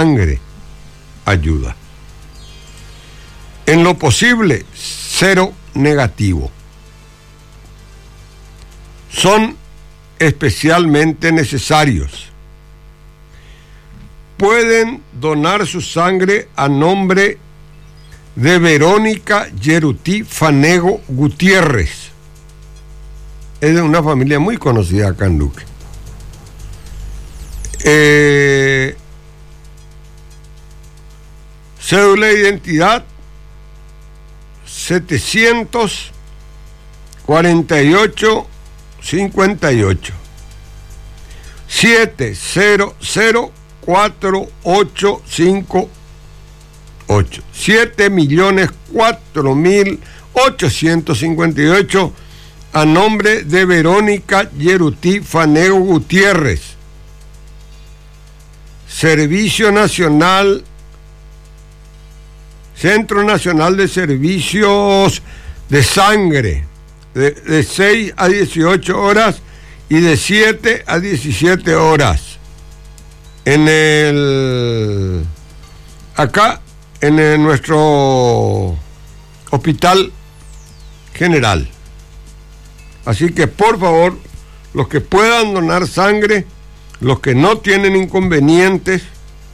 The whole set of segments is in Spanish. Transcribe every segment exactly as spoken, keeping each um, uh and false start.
sangre ayuda. En lo posible, cero negativo. Son especialmente necesarios. Pueden donar su sangre a nombre de Verónica Yerutí Fanego Gutiérrez. Es de una familia muy conocida acá en Luque. Eh, cédula de identidad setecientos cuarenta y ocho cincuenta y ocho siete cero cero cuatro ocho cinco ocho siete millones cuatro mil ochocientos cincuenta y ocho a nombre de Verónica Yerutí Fanego Gutiérrez. Servicio Nacional, Centro Nacional de Servicios de Sangre, de, de seis a dieciocho horas y de siete a diecisiete horas. En el, acá, en el, nuestro Hospital General. Así que, por favor, los que puedan donar sangre, los que no tienen inconvenientes.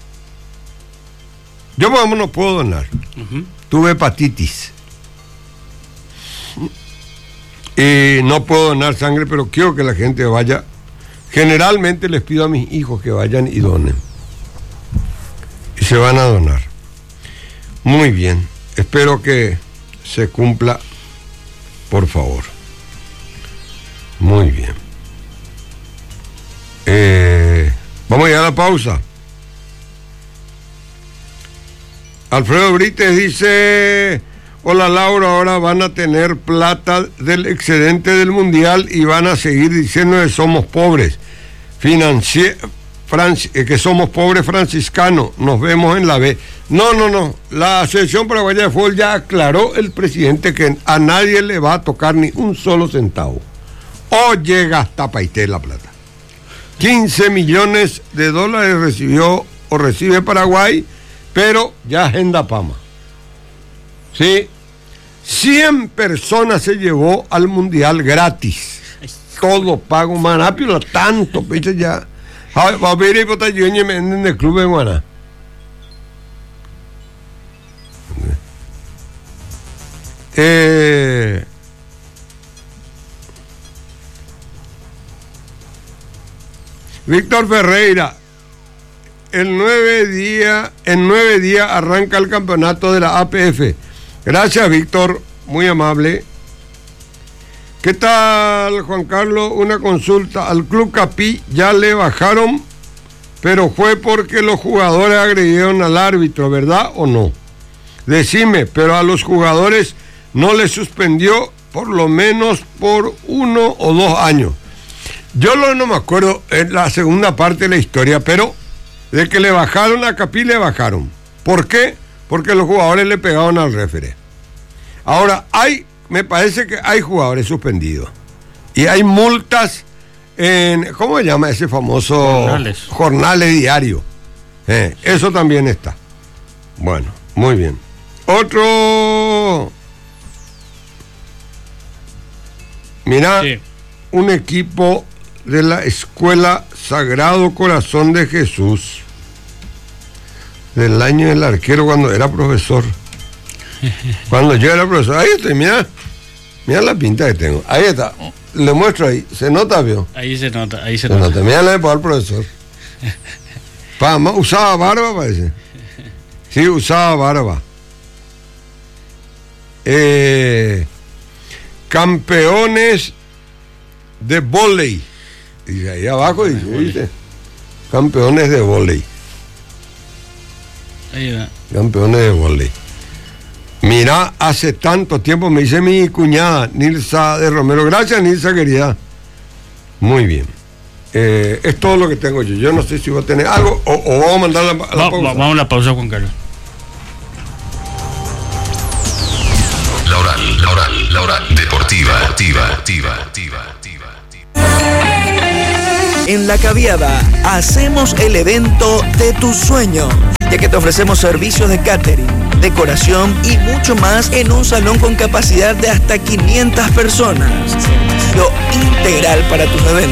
Yo, vamos, no puedo donar. Uh-huh. Tuve hepatitis. Y no puedo donar sangre, pero quiero que la gente vaya. Generalmente les pido a mis hijos que vayan y donen. Y se van a donar. Muy bien. Espero que se cumpla, por favor. Muy bien. Eh, vamos a ir a la pausa. Alfredo Brites dice: hola Laura, ahora van a tener plata del excedente del mundial y van a seguir diciendo que somos pobres. Financi- Franci- que somos pobres franciscanos, nos vemos en la B. No, no, no. La Asociación Paraguaya de Fútbol ya aclaró el presidente que a nadie le va a tocar ni un solo centavo. O llega hasta Paité la plata. quince millones de dólares recibió o recibe Paraguay, pero ya agenda Pama. Sí, cien personas se llevó al mundial gratis. Todo pago, manapio, tanto, piche ya. Va a ver y votar yo en el club de Guaná. Eh. Víctor Ferreira, el nueve día, en nueve días arranca el campeonato de la A P F. Gracias, Víctor, muy amable. ¿Qué tal, Juan Carlos? Una consulta. Al Club Capí ya le bajaron, pero fue porque los jugadores agredieron al árbitro, ¿verdad o no? Decime, pero a los jugadores no les suspendió por lo menos por uno o dos años. Yo lo, no me acuerdo en la segunda parte de la historia, pero de que le bajaron a Capí, le bajaron. ¿Por qué? Porque los jugadores le pegaron al referee. Ahora, hay, me parece que hay jugadores suspendidos. Y hay multas en, ¿cómo se llama ese famoso? Jornales. Jornales diarios. Eh, eso también está. Bueno, muy bien. Otro. Mira, sí. Un equipo de la Escuela Sagrado Corazón de Jesús, del año del arquero cuando era profesor. Cuando yo era profesor, ahí estoy, mira, mira la pinta que tengo, ahí está, le muestro ahí, ¿se nota, vio? Ahí se nota, ahí se, se nota. nota. Mira la de para el profesor. Pama, usaba barba, parece. Sí, usaba barba. Eh, campeones de vóley. Y ahí abajo dice, ¿viste? Campeones de vóley. Ahí va. Campeones de vóley. Mira, hace tanto tiempo, me dice mi cuñada, Nilsa de Romero. Gracias, Nilsa, querida. Muy bien. Eh, es todo lo que tengo yo. Yo no sé si voy a tener algo o, o vamos a mandar la, la va, pausa. Vamos a la pausa, Juan Carlos. La oral, la oral, la oral deportiva, deportiva, deportiva, deportiva, deportiva. En La Caviada hacemos el evento de tus sueños. ya que te ofrecemos servicios de catering, decoración y mucho más en un salón con capacidad de hasta quinientas personas. Servicio integral para tus eventos.